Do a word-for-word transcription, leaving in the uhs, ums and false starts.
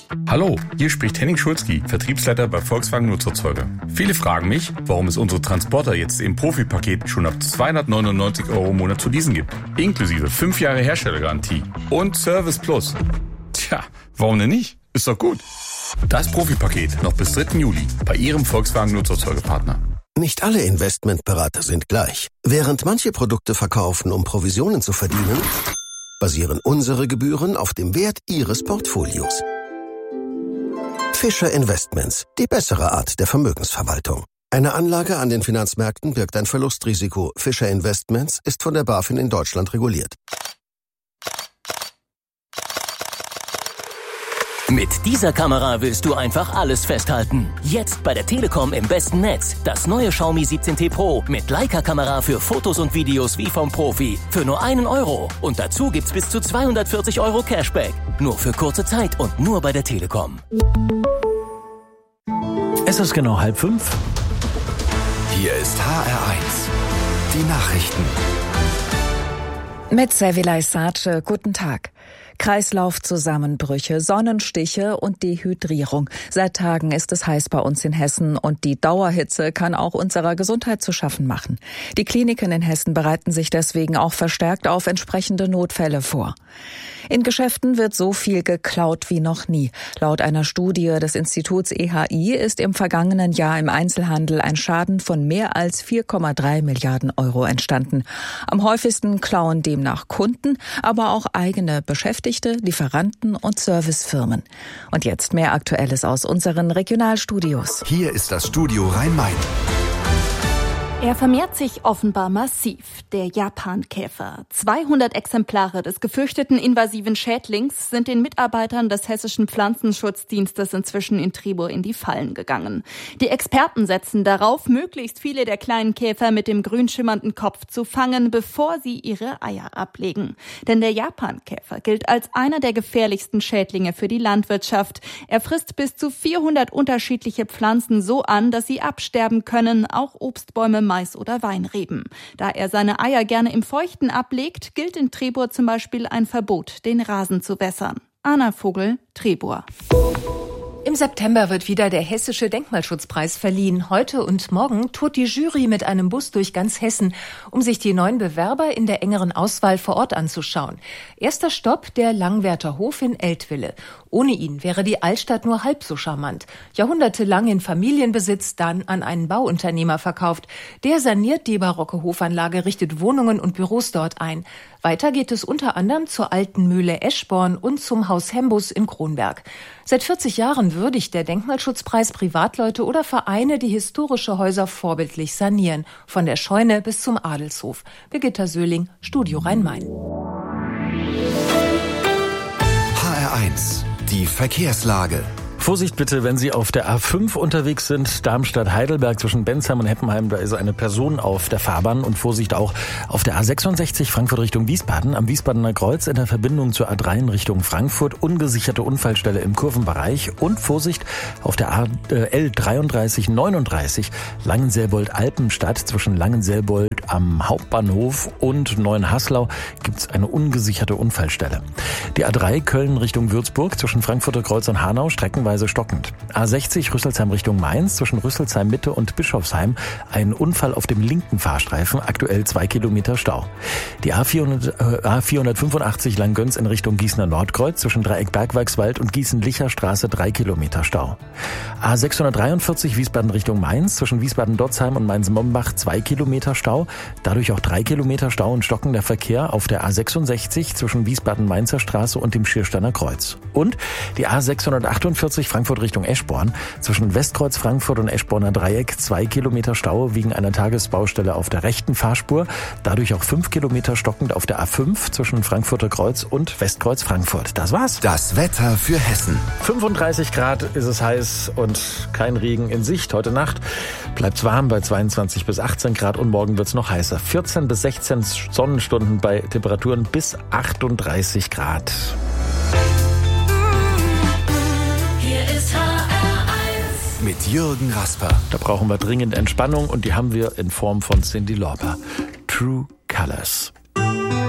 Hallo, hier spricht Henning Schulzki, Vertriebsleiter bei Volkswagen Nutzerzeuger. Viele fragen mich, warum es unsere Transporter jetzt im Profi-Paket schon ab zweihundertneunundneunzig Euro im Monat zu leasen gibt. Inklusive fünf Jahre Herstellergarantie und Service Plus. Tja, warum denn nicht? Ist doch gut. Das Profi-Paket noch bis dritten Juli bei Ihrem Volkswagen Nutzerzeugerpartner. Nicht alle Investmentberater sind gleich. Während manche Produkte verkaufen, um Provisionen zu verdienen, basieren unsere Gebühren auf dem Wert Ihres Portfolios. Fischer Investments, die bessere Art der Vermögensverwaltung. Eine Anlage an den Finanzmärkten birgt ein Verlustrisiko. Fischer Investments ist von der BaFin in Deutschland reguliert. Mit dieser Kamera willst du einfach alles festhalten. Jetzt bei der Telekom im besten Netz. Das neue Xiaomi siebzehn T Pro mit Leica-Kamera für Fotos und Videos wie vom Profi. Für nur einen Euro. Und dazu gibt's bis zu zweihundertvierzig Euro Cashback. Nur für kurze Zeit und nur bei der Telekom. Es ist genau halb fünf. Hier ist H R eins. Die Nachrichten. Mit Servilay Sace, guten Tag. Kreislaufzusammenbrüche, Sonnenstiche und Dehydrierung. Seit Tagen ist es heiß bei uns in Hessen und die Dauerhitze kann auch unserer Gesundheit zu schaffen machen. Die Kliniken in Hessen bereiten sich deswegen auch verstärkt auf entsprechende Notfälle vor. In Geschäften wird so viel geklaut wie noch nie. Laut einer Studie des Instituts E H I ist im vergangenen Jahr im Einzelhandel ein Schaden von mehr als vier Komma drei Milliarden Euro entstanden. Am häufigsten klauen demnach Kunden, aber auch eigene Beschäftigte, Lieferanten und Servicefirmen. Und jetzt mehr Aktuelles aus unseren Regionalstudios. Hier ist das Studio Rhein-Main. Er vermehrt sich offenbar massiv, der Japankäfer. zweihundert Exemplare des gefürchteten invasiven Schädlings sind den Mitarbeitern des hessischen Pflanzenschutzdienstes inzwischen in Tribur in die Fallen gegangen. Die Experten setzen darauf, möglichst viele der kleinen Käfer mit dem grün schimmernden Kopf zu fangen, bevor sie ihre Eier ablegen. Denn der Japankäfer gilt als einer der gefährlichsten Schädlinge für die Landwirtschaft. Er frisst bis zu vierhundert unterschiedliche Pflanzen so an, dass sie absterben können, auch Obstbäume, Mais oder Weinreben. Da er seine Eier gerne im Feuchten ablegt, gilt in Trebur zum Beispiel ein Verbot, den Rasen zu wässern. Anna Vogel, Trebur. Im September wird wieder der Hessische Denkmalschutzpreis verliehen. Heute und morgen tourt die Jury mit einem Bus durch ganz Hessen, um sich die neuen Bewerber in der engeren Auswahl vor Ort anzuschauen. Erster Stopp der Langwerter Hof in Eltville. Ohne ihn wäre die Altstadt nur halb so charmant. Jahrhundertelang in Familienbesitz, dann an einen Bauunternehmer verkauft. Der saniert die barocke Hofanlage, richtet Wohnungen und Büros dort ein. Weiter geht es unter anderem zur alten Mühle Eschborn und zum Haus Hembus in Kronberg. Seit vierzig Jahren würdigt der Denkmalschutzpreis Privatleute oder Vereine, die historische Häuser vorbildlich sanieren. Von der Scheune bis zum Adelshof. Birgitta Söhling, Studio Rhein-Main. H R eins. Die Verkehrslage. Vorsicht bitte, wenn Sie auf der A fünf unterwegs sind, Darmstadt-Heidelberg zwischen Bensheim und Heppenheim, da ist eine Person auf der Fahrbahn. Und Vorsicht auch auf der A sechsundsechzig Frankfurt Richtung Wiesbaden, am Wiesbadener Kreuz in der Verbindung zur A drei in Richtung Frankfurt, ungesicherte Unfallstelle im Kurvenbereich. Und Vorsicht auf der A L dreiunddreißig neununddreißig Langenselbold-Alpenstadt zwischen Langenselbold am Hauptbahnhof und Neuenhaslau gibt's eine ungesicherte Unfallstelle. Die A drei Köln Richtung Würzburg zwischen Frankfurter Kreuz und Hanau streckenweise stockend. A sechzig Rüsselsheim Richtung Mainz zwischen Rüsselsheim Mitte und Bischofsheim ein Unfall auf dem linken Fahrstreifen, aktuell zwei Kilometer Stau. Die A vierhundert, äh, A vierhundertfünfundachtzig Langgöns in Richtung Gießener Nordkreuz zwischen Dreieck Bergwerkswald und Gießen-Licher Straße drei Kilometer Stau. A sechshundertdreiundvierzig Wiesbaden Richtung Mainz zwischen Wiesbaden-Dotzheim und Mainz-Mombach zwei Kilometer Stau, dadurch auch drei Kilometer Stau und stockender Verkehr auf der A sechsundsechzig zwischen Wiesbaden-Mainzer Straße und dem Schiersteiner Kreuz. Und die A sechshundertachtundvierzig Frankfurt Richtung Eschborn zwischen Westkreuz Frankfurt und Eschborner Dreieck zwei Kilometer Stau wegen einer Tagesbaustelle auf der rechten Fahrspur, dadurch auch fünf Kilometer stockend auf der A fünf zwischen Frankfurter Kreuz und Westkreuz Frankfurt. Das war's. Das Wetter für Hessen. fünfunddreißig Grad ist es heiß und kein Regen in Sicht. Heute Nacht bleibt's warm bei zweiundzwanzig bis achtzehn Grad und morgen wird's noch heißer. vierzehn bis sechzehn Sonnenstunden bei Temperaturen bis achtunddreißig Grad. Mit Jürgen Rasper. Da brauchen wir dringend Entspannung und die haben wir in Form von Cyndi Lauper. True Colors.